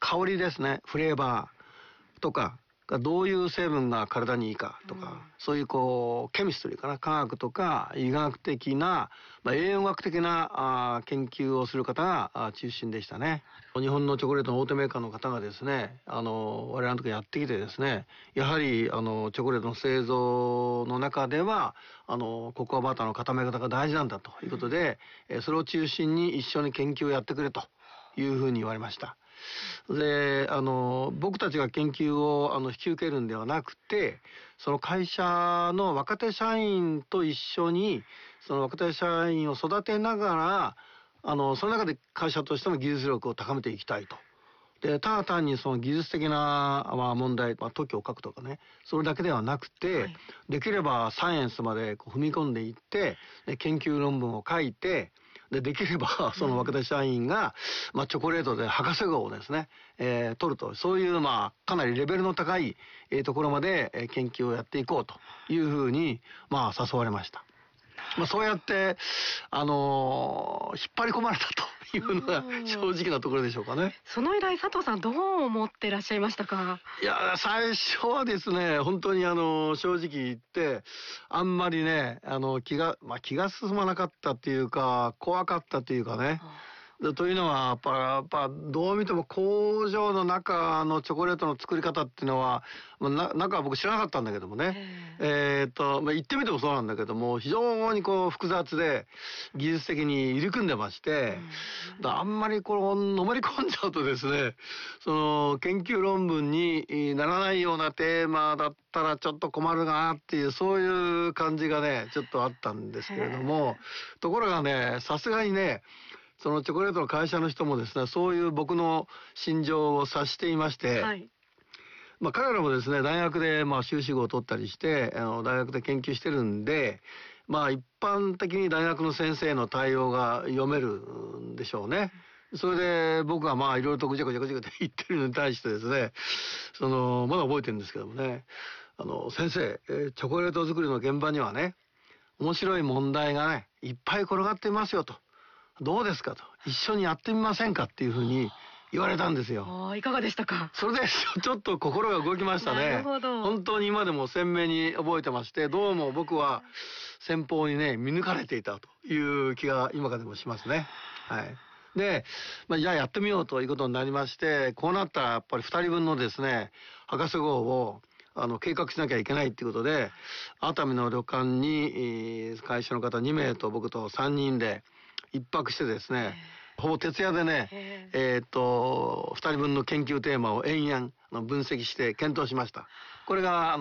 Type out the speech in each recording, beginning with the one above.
香りですね、フレーバーとか、どういう成分が体にいいかとか、そういうケミストリーかな、科学とか医学的な、栄養学的な研究をする方が中心でしたね。日本のチョコレートの大手メーカーの方がですね、我々のとこやってきてですね、やはりチョコレートの製造の中ではココアバターの固め方が大事なんだということで、それを中心に一緒に研究をやってくれというふうに言われました。で、僕たちが研究を引き受けるんではなくて、その会社の若手社員と一緒にその若手社員を育てながら、その中で会社としての技術力を高めていきたいと。で、ただ単にその技術的な問題、特許を書くとかね、それだけではなくて、できればサイエンスまで踏み込んでいって、研究論文を書いて、できればその若手社員が、チョコレートで博士号をですね、取ると、そういうかなりレベルの高いところまで研究をやっていこうというふうに誘われました。そうやって引っ張り込まれたというのが正直なところでしょうかね。 その依頼、佐藤さんどう思ってらっしゃいましたか？ いや、最初はですね、本当に正直言ってあんまりね、気が進まなかったっていうか、怖かったっていうかね。というのはやっぱどう見ても工場の中のチョコレートの作り方っていうのは中は僕知らなかったんだけどもね、言ってみてもそうなんだけども、非常に複雑で技術的に入り組んでまして、あんまりのめり込んじゃうとですね、その研究論文にならないようなテーマだったらちょっと困るなっていう、そういう感じがねちょっとあったんですけれども、ところがね、さすがにね、そのチョコレートの会社の人もですね、そういう僕の心情を察していまして、彼らもですね、大学で修士号を取ったりして、大学で研究してるんで、一般的に大学の先生の対応が読めるんでしょうね。それで僕がいろいろとぐちゃぐちゃぐちゃぐちゃ言ってるのに対してですね、まだ覚えてるんですけどもね、先生、チョコレート作りの現場にはね、面白い問題がね、いっぱい転がっていますよと。どうですかと、一緒にやってみませんかっていうふうに言われたんですよ。 いかがでしたか？ それでちょっと心が動きましたね。 なるほど。 本当に今でも鮮明に覚えてまして、どうも僕は先方にね見抜かれていたという気が今からでもしますね。はい。で、じゃあやってみようということになりまして、こうなったらやっぱり2人分のですね博士号を計画しなきゃいけないっていうことで、熱海の旅館に会社の方2名と僕と3人で一泊してですね、ほぼ徹夜でね、2人分の研究テーマを延々分析して検討しました。これが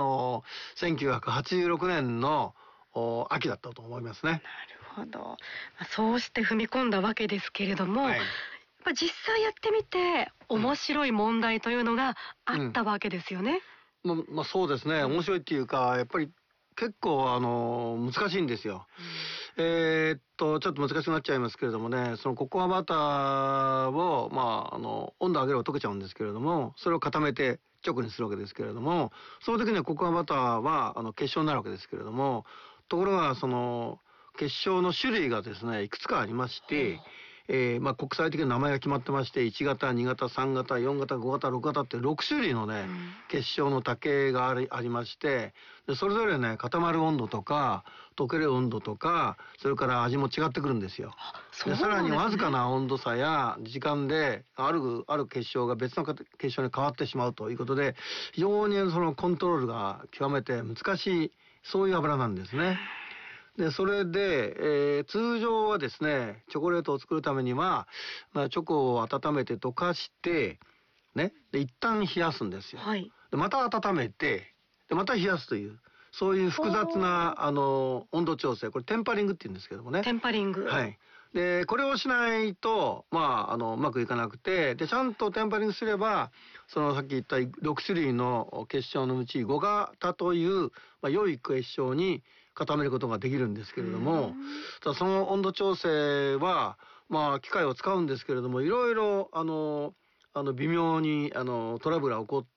1986年の秋だったと思いますね。 なるほど。そうして踏み込んだわけですけれども、実際やってみて面白い問題というのがあったわけですよね。 そうですね、面白いっていうか、やっぱり結構難しいんですよ。ちょっと難しくなっちゃいますけれどもね、そのココアバターを温度上げれば溶けちゃうんですけれども、それを固めてチョコにするわけですけれども、その時にはココアバターは結晶になるわけですけれども、ところがその結晶の種類がですねいくつかありまして、国際的な名前が決まってまして、1型、2型、3型、4型、5型、6型って6種類のね、結晶の竹がありまして、でそれぞれね固まる温度とか溶ける温度とか、それから味も違ってくるんですよ。でさらにわずかな温度差や時間である結晶が別の結晶に変わってしまうということで、非常にそのコントロールが極めて難しい、そういう油なんですね。でそれで、通常はですねチョコレートを作るためには、チョコを温めて溶かしてね、で一旦冷やすんですよ。でまた温めて、でまた冷やすという、そういう複雑な温度調整、これテンパリングって言うんですけどもね。 テンパリング。 はい。でこれをしないとうまくいかなくて、でちゃんとテンパリングすれば、そのさっき言った6種類の結晶のうち5型という、良い結晶に固めることができるんですけれども、ただその温度調整は機械を使うんですけれども、いろいろ微妙にトラブルが起こって、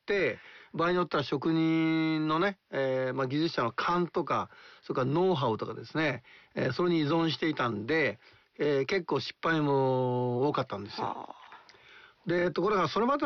場合によっては職人のね、技術者の勘とか、それからノウハウとかですね、それに依存していたんで、結構失敗も多かったんですよ。でところがそれまで